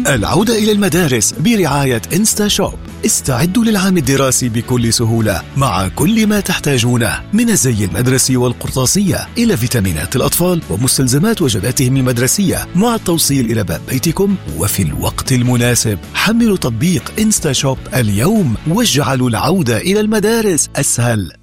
العودة إلى المدارس برعاية إنستا شوب. استعدوا للعام الدراسي بكل سهولة مع كل ما تحتاجونه من الزي المدرسي والقرطاسية إلى فيتامينات الأطفال ومستلزمات وجباتهم المدرسية مع التوصيل إلى باب بيتكم وفي الوقت المناسب. حملوا تطبيق إنستا شوب اليوم واجعلوا العودة إلى المدارس أسهل.